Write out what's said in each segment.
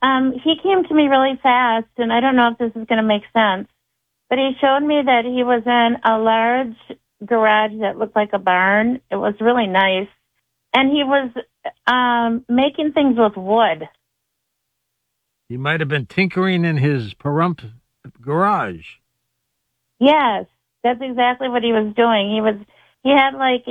He came to me really fast, and I don't know if this is going to make sense, but he showed me that he was in a large garage that looked like a barn. It was really nice. And he was making things with wood. He might have been tinkering in his Pahrump garage. Yes, that's exactly what he was doing. He had like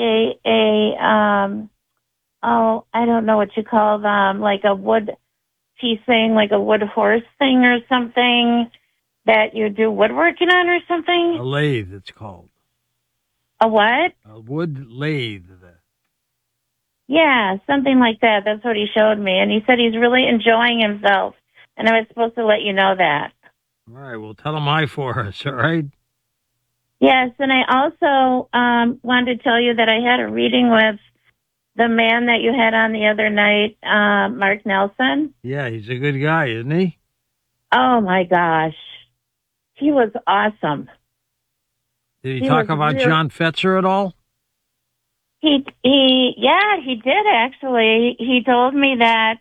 I don't know what you call them, like a wood piece thing, like a wood horse thing or something that you do woodworking on or something. A lathe, it's called. A what? A wood lathe. Yeah, something like that. That's what he showed me. And he said he's really enjoying himself. And I was supposed to let you know that. All right, well, tell him hi for us, all right? Yes, and I also wanted to tell you that I had a reading with the man that you had on the other night, Mark Nelson. Yeah, he's a good guy, isn't he? Oh, my gosh. He was awesome. Did he talk about John Fetzer at all? He did actually. He told me that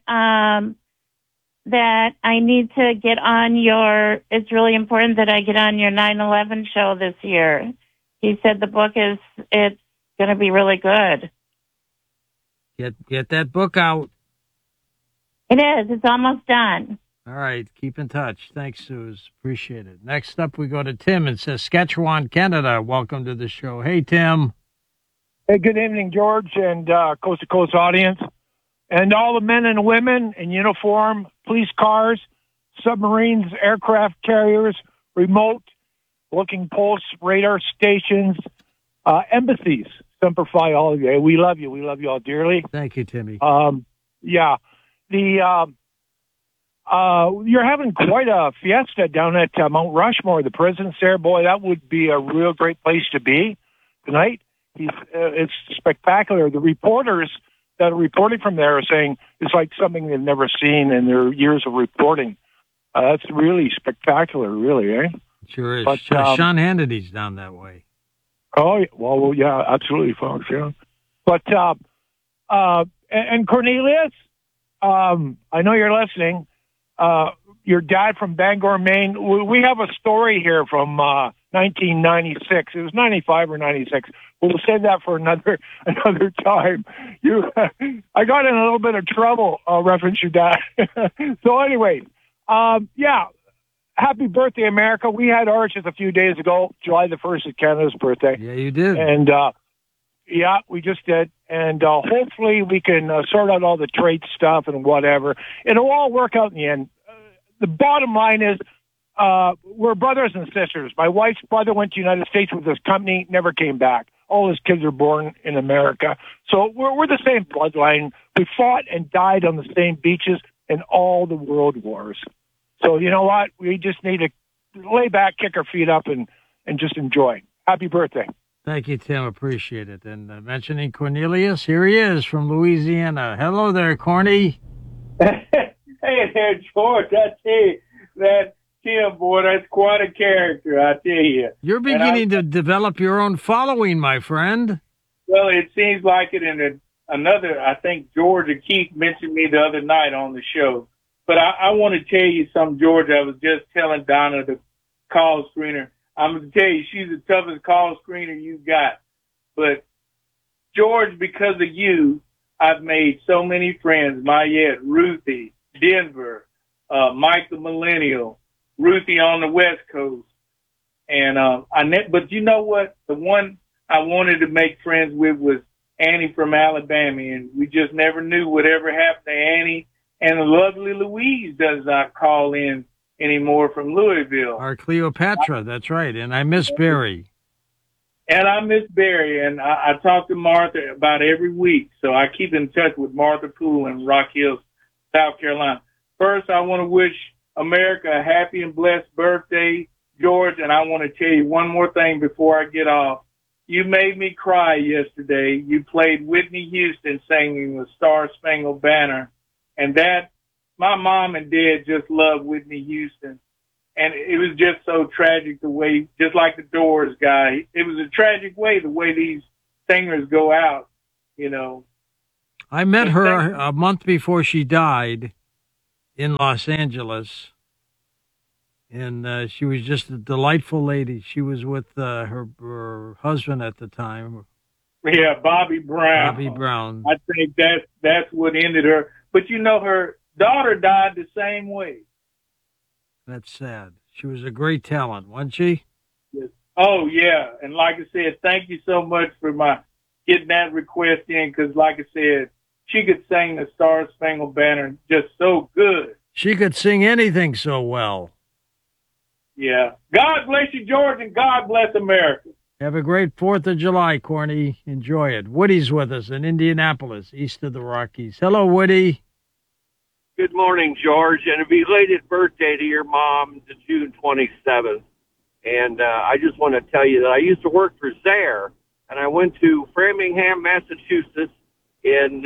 that I need to get on it's really important that I get on your 9/11 show this year. He said the book it's going to be really good. Get that book out. It is. It's almost done. All right. Keep in touch. Thanks, Suze. Appreciate it. Next up, we go to Tim in Saskatchewan, Canada. Welcome to the show. Hey, Tim. Hey, good evening, George, and Coast to Coast audience, and all the men and women in uniform, police cars, submarines, aircraft carriers, remote looking posts, radar stations, embassies. Semper Fi, all of you. We love you. We love you all dearly. Thank you, Timmy. Yeah. You're having quite a fiesta down at Mount Rushmore. The president's there. Boy, that would be a real great place to be tonight. It's spectacular. The reporters that are reporting from there are saying it's like something they've never seen in their years of reporting. That's really spectacular, really, eh? Sure is. But, Sean Hannity's down that way. Oh, well, yeah, absolutely, folks, yeah. But, and Cornelius, I know you're listening. Your dad from Bangor, Maine. We have a story here from 1996. It was 95 or 96. We'll save that for another time. I got in a little bit of trouble reference your dad. So anyway, yeah. Happy birthday, America. We had ours just a few days ago. July the 1st is Canada's birthday. Yeah, you did. And, yeah, we just did. And hopefully we can sort out all the trade stuff and whatever. It'll all work out in the end. The bottom line is we're brothers and sisters. My wife's brother went to the United States with his company, never came back. All his kids are born in America. So we're the same bloodline. We fought and died on the same beaches in all the world wars. So you know what? We just need to lay back, kick our feet up, and just enjoy. Happy birthday. Thank you, Tim. Appreciate it. And mentioning Cornelius, here he is from Louisiana. Hello there, Corny. Hey there, George. I tell you, that Tim, boy, that's quite a character, I tell you. You're beginning to develop your own following, my friend. Well, it seems like it in another, I think George or Keith mentioned me the other night on the show. But I want to tell you something, George. I was just telling Donna, the call screener. I'm going to tell you, she's the toughest call screener you've got. But, George, because of you, I've made so many friends. Mayette, Ruthie, Denver, Mike the Millennial, Ruthie on the West Coast. And but you know what? The one I wanted to make friends with was Annie from Alabama. And we just never knew whatever happened to Annie. And the lovely Louise does not call in anymore from Louisville. Our Cleopatra, that's right. And I miss Barry. And I miss Barry. And I talk to Martha about every week. So I keep in touch with Martha Poole in Rock Hills, South Carolina. First, I want to wish America a happy and blessed birthday, George. And I want to tell you one more thing before I get off. You made me cry yesterday. You played Whitney Houston singing the Star Spangled Banner. And that, my mom and dad just loved Whitney Houston. And it was just so tragic the way, just like the Doors guy, it was a tragic way, the way these singers go out, you know. I met her a month before she died in Los Angeles. And she was just a delightful lady. She was with her husband at the time. Yeah, Bobby Brown. Bobby Brown. I think that's what ended her. But her daughter died the same way. That's sad. She was a great talent, wasn't she? Yes. Oh, yeah. And like I said, thank you so much for getting that request in, because like I said, she could sing the Star Spangled Banner just so good. She could sing anything so well. Yeah. God bless you, George, and God bless America. Have a great 4th of July, Corny. Enjoy it. Woody's with us in Indianapolis, east of the Rockies. Hello, Woody. Good morning, George, and a belated birthday to your mom, to June 27th. And I just want to tell you that I used to work for Zare, and I went to Framingham, Massachusetts in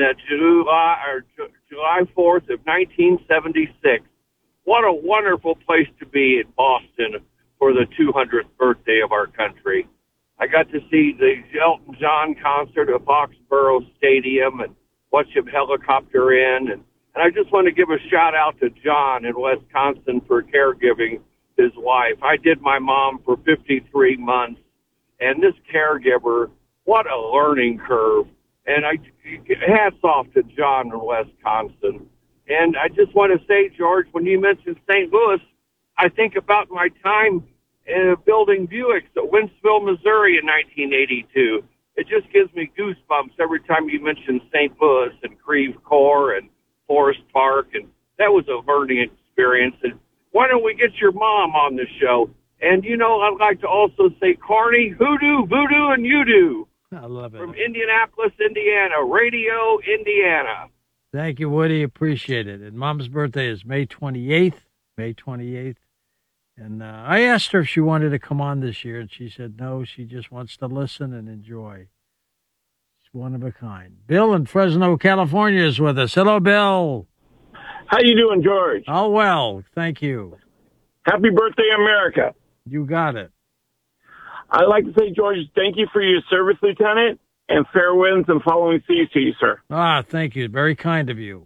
July 4th of 1976. What a wonderful place to be in Boston for the 200th birthday of our country. I got to see the Elton John concert at Foxborough Stadium and watch him helicopter in. And I just want to give a shout out to John in Wisconsin for caregiving his wife. I did my mom for 53 months, and this caregiver, what a learning curve. And hats off to John in Wisconsin. And I just want to say, George, when you mentioned St. Louis, I think about my time building Buicks at Wentzville, Missouri in 1982. It just gives me goosebumps every time you mention St. Louis and Creve Coeur and Forest Park, and that was a learning experience. And why don't we get your mom on the show? And, I'd like to also say, Carney, hoodoo, voodoo, and you-do. I love it. From Indianapolis, Indiana, Radio Indiana. Thank you, Woody. Appreciate it. And Mom's birthday is May 28th. May 28th. And I asked her if she wanted to come on this year, and she said no. She just wants to listen and enjoy. She's one of a kind. Bill in Fresno, California is with us. Hello, Bill. How you doing, George? Oh, well, thank you. Happy birthday, America. You got it. I'd like to say, George, thank you for your service, Lieutenant, and fair winds and following seas to you, sir. Ah, thank you. Very kind of you.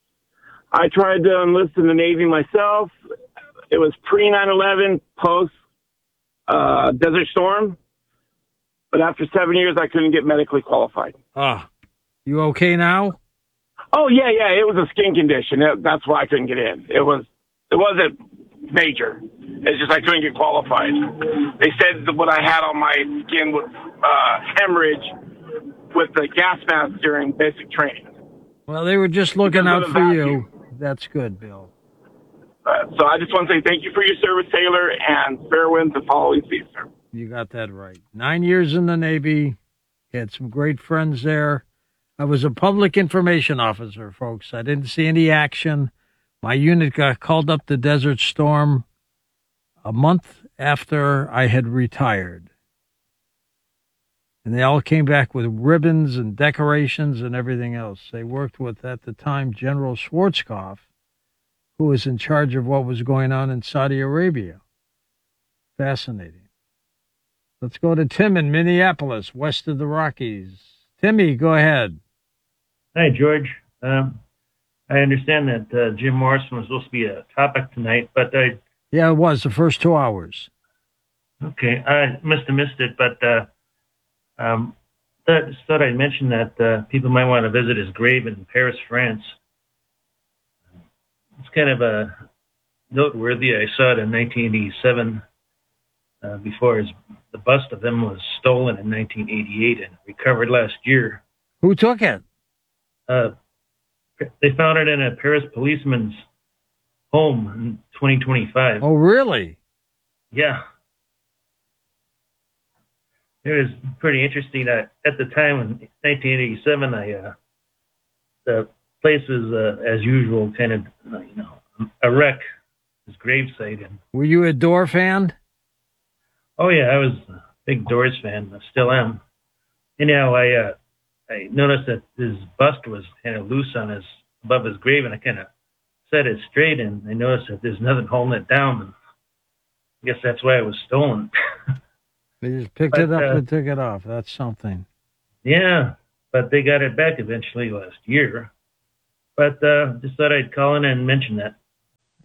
I tried to enlist in the Navy myself. It was pre-9/11, post Desert Storm. But after 7 years, I couldn't get medically qualified. Ah, you okay now? Oh, yeah. It was a skin condition. That's why I couldn't get in. It wasn't major. It's just I couldn't get qualified. They said that what I had on my skin was hemorrhage with the gas mask during basic training. Well, they were just looking out for you. That's good, Bill. So I just want to say thank you for your service, Taylor, and fair winds and following seas, sir. You got that right. 9 years in the Navy. Had some great friends there. I was a public information officer, folks. I didn't see any action. My unit got called up to Desert Storm a month after I had retired. And they all came back with ribbons and decorations and everything else. They worked with, at the time, General Schwarzkopf, who was in charge of what was going on in Saudi Arabia. Fascinating. Let's go to Tim in Minneapolis, west of the Rockies. Timmy, go ahead. Hi, George. I understand that Jim Morrison was supposed to be a topic tonight, but Yeah, it was the first 2 hours. Okay, I must have missed it, but just thought I'd mention that people might want to visit his grave in Paris, France. It's kind of noteworthy. I saw it in 1987 before the bust of him was stolen in 1988 and recovered last year. Who took it? They found it in a Paris policeman's home in 2025. Oh, really? Yeah. It was pretty interesting. At the time in 1987, the place was, as usual, kind of, a wreck, his gravesite. And were you a Door fan? Oh, yeah, I was a big Doors fan. I still am. Anyhow, I noticed that his bust was kind of loose above his grave, and I kind of set it straight, and I noticed that there's nothing holding it down. And I guess that's why it was stolen. They just picked it up and took it off. That's something. Yeah, but they got it back eventually last year. But just thought I'd call in and mention that.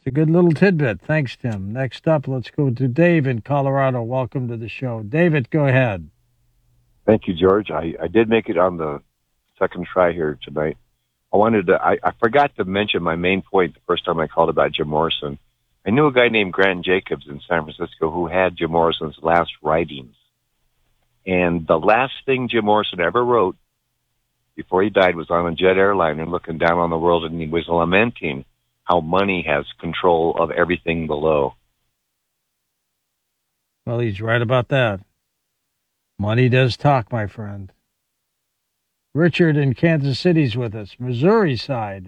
It's a good little tidbit. Thanks, Tim. Next up, let's go to Dave in Colorado. Welcome to the show. David, go ahead. Thank you, George. I did make it on the second try here tonight. I forgot to mention my main point the first time I called about Jim Morrison. I knew a guy named Grant Jacobs in San Francisco who had Jim Morrison's last writings. And the last thing Jim Morrison ever wrote before he died was on a jet airliner looking down on the world, and he was lamenting how money has control of everything below. Well, he's right about that. Money does talk, my friend. Richard in Kansas City's with us, Missouri side.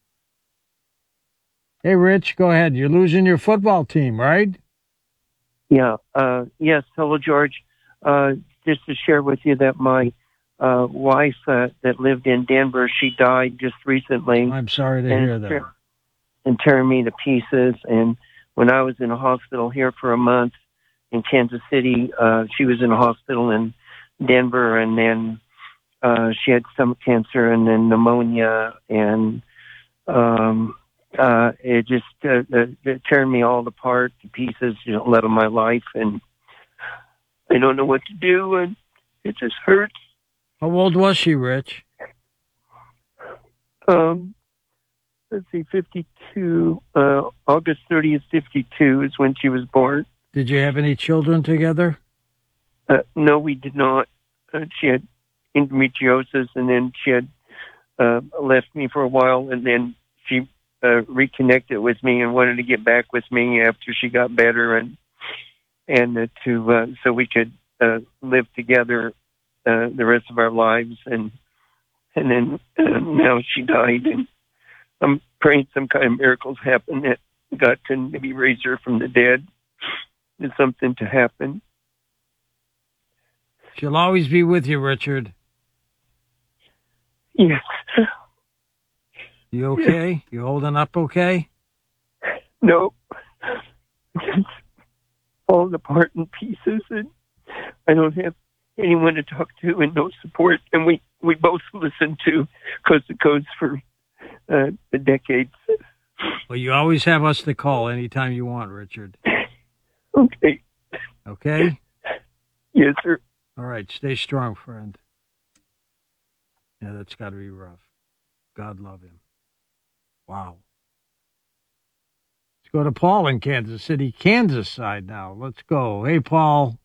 Hey, Rich, go ahead. You're losing your football team, right? Yeah. Yes. Hello, George. Just to share with you that my wife that lived in Denver, she died just recently. I'm sorry to hear that. And tearing me to pieces. And when I was in a hospital here for a month in Kansas City, she was in a hospital in Denver, and then she had stomach cancer and then pneumonia, and it just it turned me all apart to pieces, let of my life, and I don't know what to do, and it just hurts. How old was she, Rich? Let's see, 52. August 30th, 52 is when she was born. Did you have any children together? No, we did not. She had endometriosis, and then she had left me for a while, and then she reconnected with me and wanted to get back with me after she got better, and so we could live together the rest of our lives, and then now she died, and I'm praying some kind of miracles happen, that God can maybe raise her from the dead, and something to happen. She'll always be with you, Richard. Yes. You okay? You holding up okay? No. It's falling apart in pieces, and I don't have anyone to talk to and no support. And we both listen to Coast to Coast for the decades. Well, you always have us to call anytime you want, Richard. Okay. Okay? Yes, sir. All right. Stay strong, friend. Yeah, that's got to be rough. God love him. Wow. Let's go to Paul in Kansas City, Kansas side now. Let's go. Hey, Paul.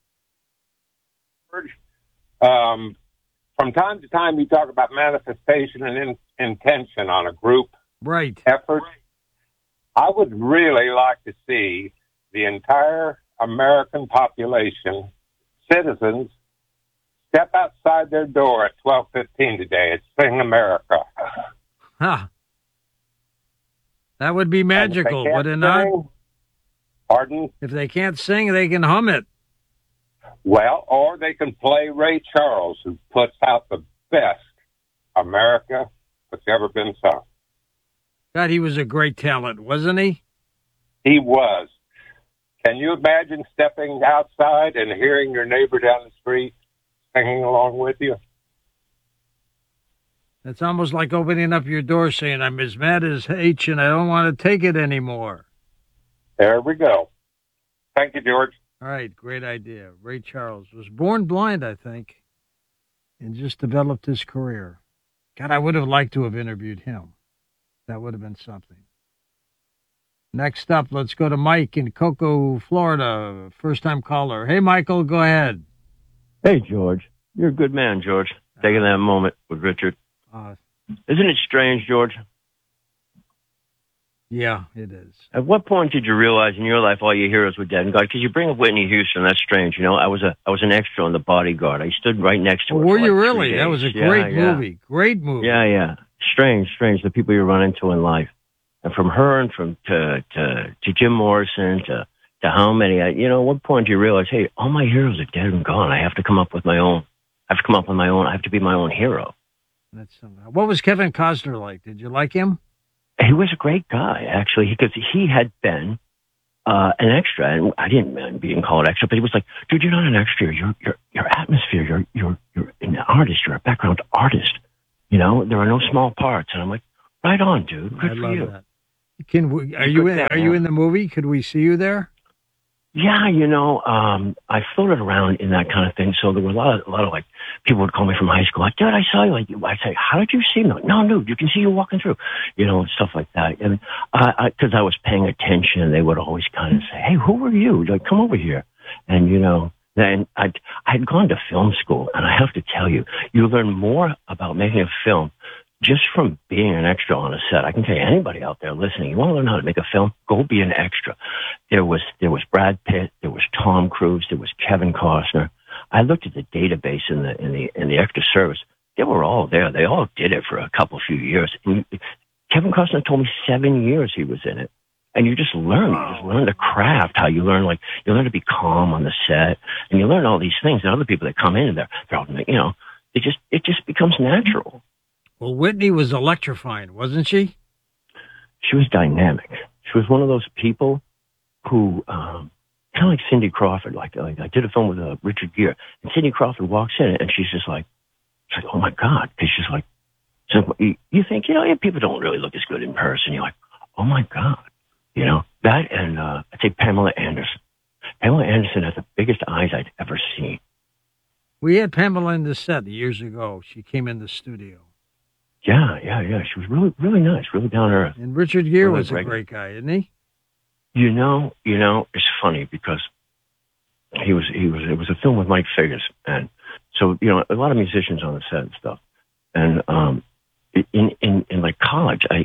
From time to time, you talk about manifestation and intention on a group effort. I would really like to see the entire American population, citizens, step outside their door at 12:15 today and sing America. Huh. That would be magical, would it not? Pardon? If they can't sing, they can hum it. Well, or they can play Ray Charles, who puts out the best America that's ever been sung. God, he was a great talent, wasn't he? He was. Can you imagine stepping outside and hearing your neighbor down the street singing along with you? It's almost like opening up your door saying, I'm as mad as H and I don't want to take it anymore. There we go. Thank you, George. All right, great idea. Ray Charles was born blind, I think, and just developed his career. God, I would have liked to have interviewed him. That would have been something. Next up, let's go to Mike in Cocoa, Florida. First-time caller. Hey, Michael, go ahead. Hey, George. You're a good man, George. Taking that moment with Richard. Isn't it strange, George? Yeah, it is. At what point did you realize in your life all your heroes were dead and gone? Because you bring up Whitney Houston. That's strange. You know, I was an extra on The Bodyguard. I stood right next to her. Were you like really? That was a great movie. Great movie. Yeah. Strange. The people you run into in life. And from her and to Jim Morrison to how many, at what point do you realize, hey, all my heroes are dead and gone. I have to come up with my own. I have to be my own hero. That's what was Kevin Costner like? Did you like him? He was a great guy, actually, because he had been an extra, and I didn't mind being called extra, but he was like, dude, you're not an extra. You're atmosphere. You're an artist. You're a background artist. There are no small parts. And I'm like, right on, dude. Good for you. That. Are you in the movie? Could we see you there? Yeah, I floated around in that kind of thing. So there were a lot of like people would call me from high school. Like, dude, I saw you. Like, I'd say, how did you see me? Like, no, dude, you can see you walking through, and stuff like that. And because I was paying attention, they would always kind of say, hey, who are you? Like, come over here. And, then I'd gone to film school, and I have to tell you, you learn more about making a film just from being an extra on a set. I can tell you, anybody out there listening, you want to learn how to make a film, go be an extra. There was Brad Pitt, there was Tom Cruise, there was Kevin Costner. I looked at the database in the extra service. They were all there. They all did it for a few years. And Kevin Costner told me 7 years he was in it. And you just learn. You just learn the craft, how you learn, you learn to be calm on the set. And you learn all these things. And other people that come in, they're all, it just becomes natural. Well, Whitney was electrifying, wasn't she? She was dynamic. She was one of those people who, kind of like Cindy Crawford. Like I did a film with Richard Gere, and Cindy Crawford walks in, and she's like, oh my God, because she's like, so you think, people don't really look as good in person. You're like, oh my God, that, and I'd say Pamela Anderson. Pamela Anderson has the biggest eyes I'd ever seen. We had Pamela in the set years ago. She came in the studio. Yeah. She was really, really nice, really down to earth. And Richard Gere was a great guy, isn't he? It's funny because it was a film with Mike Figgis, and so a lot of musicians on the set and stuff. And in like college, I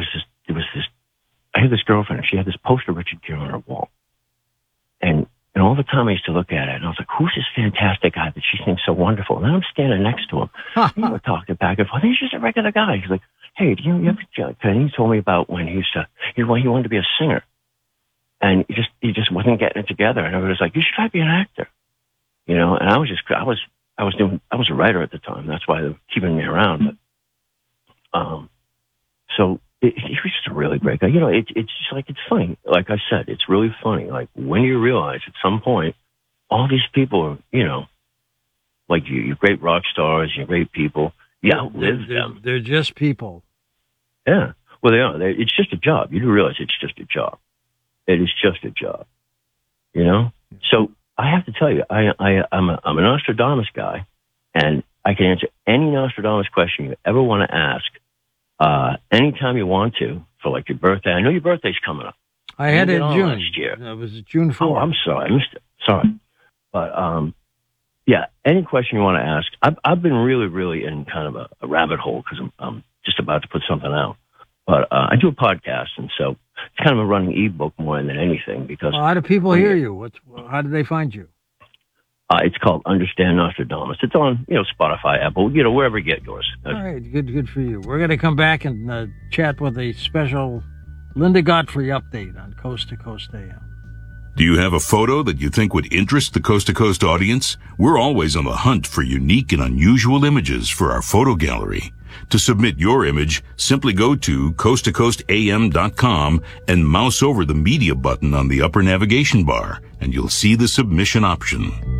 had this girlfriend, and she had this poster of Richard Gere on her wall, and all the time I used to look at it, and I was like, who's this fantastic guy that she thinks so wonderful? And then I'm standing next to him, and we're talking back and forth. He's just a regular guy. He's like, hey, do you ever? And he told me about when he wanted to be a singer, and he just wasn't getting it together. And I was like, you should try to be an actor, And I was a writer at the time. That's why they were keeping me around. But so he was just a really great guy. It's just like, it's funny. Like I said, it's really funny. Like when you realize at some point, all these people are, like you're great rock stars, you're great people. You outlive them. They're just people. Yeah. Well, they are. It's just a job. You do realize it's just a job. It is just a job. So I have to tell you, I'm a Nostradamus guy, and I can answer any Nostradamus question you ever want to ask. Anytime you want to, for like your birthday. I know your birthday's coming up. I had it in June. Last year. It was June 4th. Oh, I'm sorry. I missed it. Sorry. But, yeah, any question you want to ask. I've been really, really in kind of a rabbit hole because I'm just about to put something out. But I do a podcast, and so it's kind of a running ebook more than anything. Because how do people hear you? How do they find you? It's called Understand Nostradamus. It's on, Spotify, Apple, wherever you get yours. All right, good for you. We're going to come back and chat with a special Linda Godfrey update on Coast to Coast AM. Do you have a photo that you think would interest the Coast to Coast audience? We're always on the hunt for unique and unusual images for our photo gallery. To submit your image, simply go to coasttocoastam.com and mouse over the media button on the upper navigation bar, and you'll see the submission option.